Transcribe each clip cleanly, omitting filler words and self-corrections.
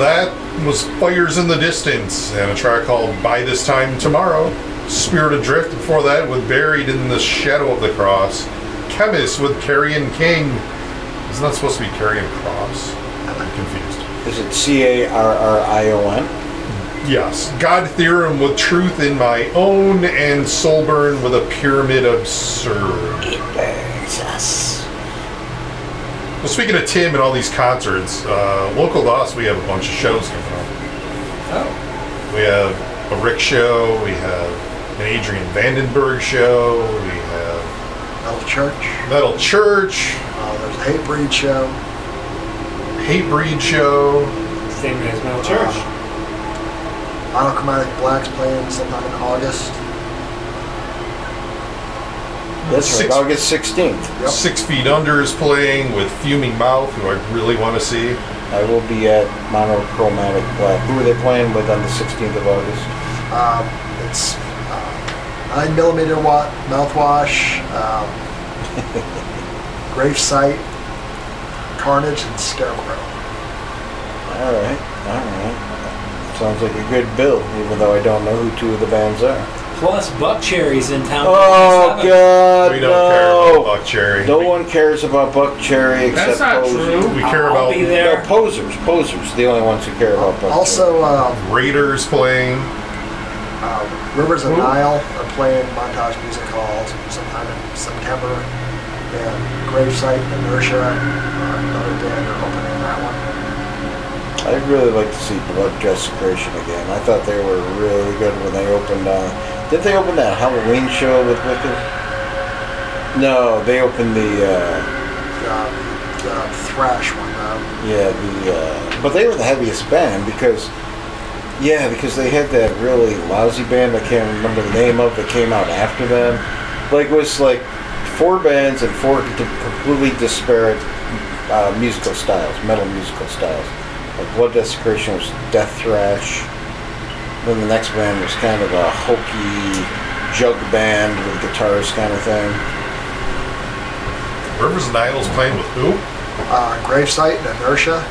that was Fires in the Distance, and a track called By This Time Tomorrow. Spirit Adrift before that with Buried in the Shadow of the Cross. Chemist with Carrion King. Isn't that supposed to be Carrion Cross? I'm confused. Is it Carrion? Yes. God Theorem with Truth in My Own, and Soulburn with A Pyramid Absurd. It burns us. Well, speaking of Tim and all these concerts, local to us, we have a bunch of shows coming up. Oh. We have a Rick show, we have an Adrian Vandenberg show, we have Metal Church. Metal Church, There's a Hatebreed show. Hatebreed show. Same as Metal Church. Monochromatic Black's playing sometime in August. That's right, August 16th. Yep. 6 Feet Under is playing with Fuming Mouth, who I really want to see. I will be at Monochromatic Black. Who are they playing with on the 16th of August? It's 9mm mouthwash, Gravesite, Carnage, and Scarecrow. Alright. Sounds like a good bill, even though I don't know who two of the bands are. Plus Buck Cherry's in town. Oh, God, We don't care about Buck Cherry. No one cares about Buck Cherry except That's not posers. true. We care I'll about be there. No, posers, the only ones who care about Buck Also, Raiders playing. Rivers of Nile are playing Montage Music Hall sometime in September. And Gravesite and Inertia, another band, are opening that one. Cherry. I'd really like to see Blood Desecration again. I thought they were really good when they opened. Did they open that Halloween show with Wicked? No, they opened the thrash one. But they were the heaviest band because they had that really lousy band I can't remember the name of that came out after them. Like it was like 4 bands and 4 completely disparate musical styles, metal musical styles. Like Blood Desecration was death thrash. Then the next band was kind of a hokey jug band with guitars kind of thing. Rivers of Nile's playing with who? Gravesite and Inertia.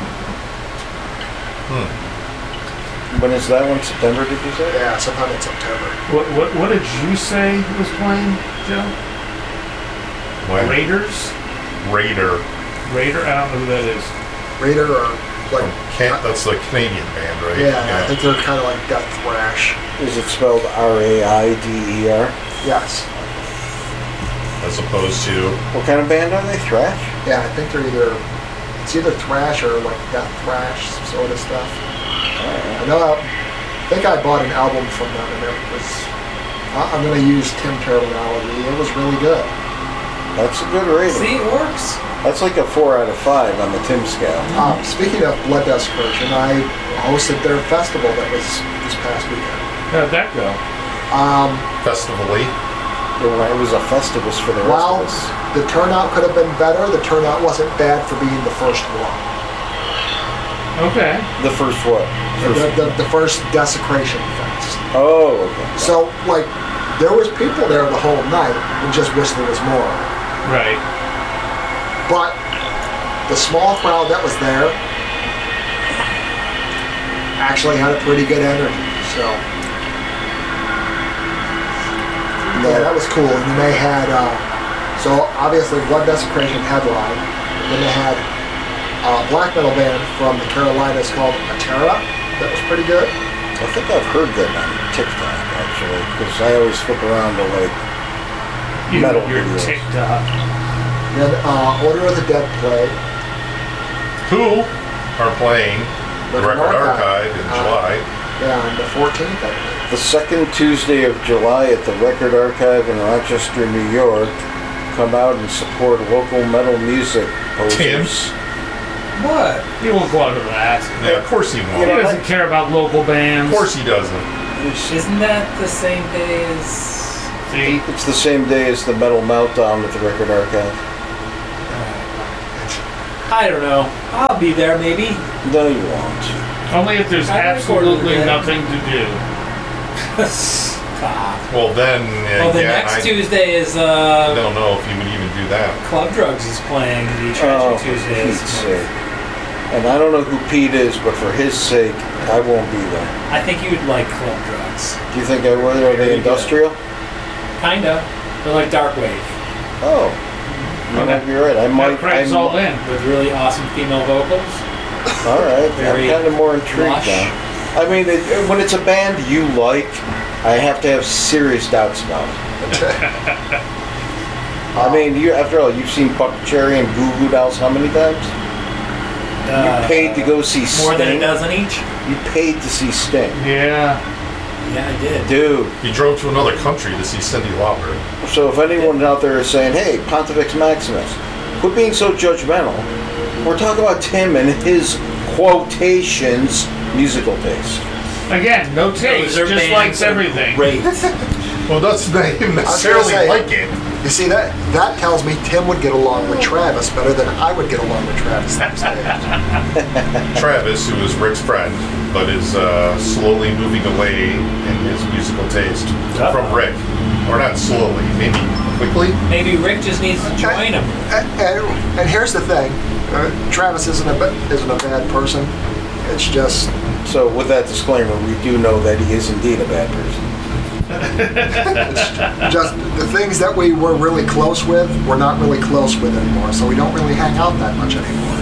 When is that one? September, did you say? Yeah, sometime in September. What did you say was playing, Joe? When? Raiders? Raider. Raider? I don't know who that is. Raider are like... That's the Canadian band, right? Yeah, I think they're kind of like death thrash. Is it spelled Raider? Yes. As opposed to... What kind of band are they? Thrash? Yeah, I think they're either thrash or like death thrash sort of stuff. I know. I think I bought an album from them, and it was. I'm going to use Tim terminology. It was really good. That's a good rating. See, it works. That's like a 4 out of 5 on the Tim scale. Speaking of Blood Desecration, I hosted their festival that was this past weekend. How'd that go? Festivally. It was a Festivus for the rest of us. The turnout could have been better. The turnout wasn't bad for being the first one. Okay. The first what? The first Desecration Fest. Oh, okay. So, like, there was people there the whole night. We just wish there was more. Right. But the small crowd that was there actually had a pretty good energy. So, yeah, that was cool. And then they had, so obviously Blood Desecration headline. Then they had a black metal band from the Carolinas called Atera. That was pretty good. I think I've heard that on TikTok, actually, because I always flip around to, like, metal Your videos. TikTok. Then Order of the Dead played. Who are playing the Record Archive in July. Yeah, on the 14th, I think. The second Tuesday of July at the Record Archive in Rochester, New York. Come out and support local metal music posters. Tim's? What? He won't go out to that. Yeah, of course he He won't. doesn't care about local bands. Of course he doesn't. Isn't that the same day as... See? It's the same day as the Metal Meltdown at the Record Archive. I don't know. I'll be there, maybe. No, you won't. Only if there's I absolutely recorded that. nothing to do. Stop. Well, then, Well, the again, next I Tuesday is don't know if he would even do that. Club Drugs is playing the Tragic Tuesdays. Pete's sake. And I don't know who Pete is, but for his sake, I won't be there. I think you'd like club drugs. Do you think I would? Are they industrial? Kinda. They're like dark wave. Oh. You might be right. I might. Craig's all in. With really awesome female vocals. All right. I'm Very kind of more intrigued lush. now. I mean, when it's a band you like, I have to have serious doubts about it. I mean, after all, you've seen Buckcherry and Goo Goo Dolls how many times? You paid to go see Sting. More than a dozen each? You paid to see Sting. Yeah. Yeah, I did. Dude. He drove to another country to see Cyndi Lauper. So if anyone out there is saying, hey, Pontifex Maximus, quit being so judgmental. We're talking about Tim and his quotations musical taste. Again, no taste, Those are just bands likes of everything. Great. Well, that's not even necessarily say- like it. You see, that tells me Tim would get along with Travis better than I would get along with Travis these days. Travis, who is Rick's friend, but is slowly moving away in his musical taste from Rick. Or not slowly, maybe quickly. Maybe Rick just needs to join him. And here's the thing. Travis isn't a bad person. It's just So with that disclaimer, we do know that he is indeed a bad person. just the things that we were really close with, we're not really close with anymore. So we don't really hang out that much anymore.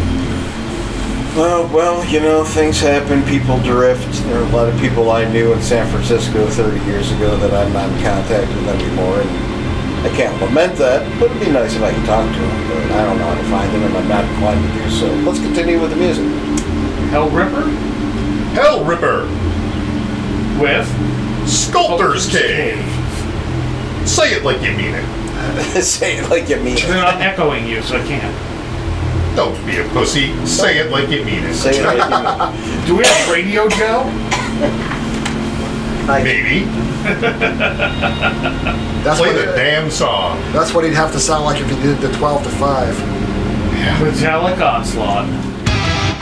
Well, you know, things happen, people drift. There are a lot of people I knew in San Francisco 30 years ago that I'm not in contact with anymore, and I can't lament that, but it'd be nice if I could talk to them, but I don't know how to find them, and I'm not inclined to do so. Let's continue with the music. Hell Ripper Hell Ripper, with Sculptor's Cave. Say it like you mean it. Say it like you mean They're it. not echoing you, so I can't. Don't be a pussy. Say it like you mean it. Say it like you mean it. Do we have Radio Joe? Maybe. That's Play what the damn song. That's what he'd have to sound like if he did the 12 to 5. Metallic Onslaught.